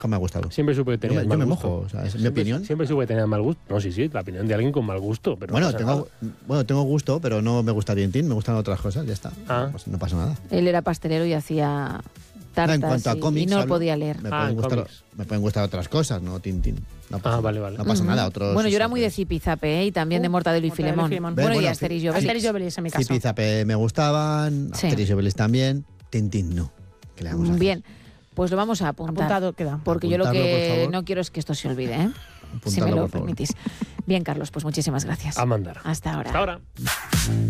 ¿Cómo me ha gustado? Siempre supe que tenías mal Yo me gusto. mojo, o sea, es mi opinión. Siempre supe que tenías mal gusto. No, sí, la opinión de alguien con mal gusto. Pero Bueno, no pasa nada. tengo gusto, pero no me gusta Tintín, me gustan otras cosas, ya está. Ah. Pues no pasa nada. Él era pastelero y hacía tartas En cuanto a y cómics, no hablo, podía leer. Me cómics. pueden gustar otras cosas, no Tintín. No pasa nada. vale. No pasa nada. Otros, Bueno, yo era muy de Zipizape, y también de Mortadelo y Mortadelo y Filemón. Filemón. Bueno, y Bueno, Asterix y Obelix. Asterix y Obelix, en mi caso. Zipizape me gustaban, Sí. Asterix y Obelix también, Tintín no. ¿Qué le vamos a hacer? Bien, pues lo vamos a apuntar. Apuntado queda. Porque yo lo Apuntarlo, por que favor. no quiero es que esto se olvide, ¿eh? Si me Apuntarlo, lo por favor. permitís. Bien, Carlos, pues muchísimas gracias. A mandar. Hasta ahora. Hasta ahora.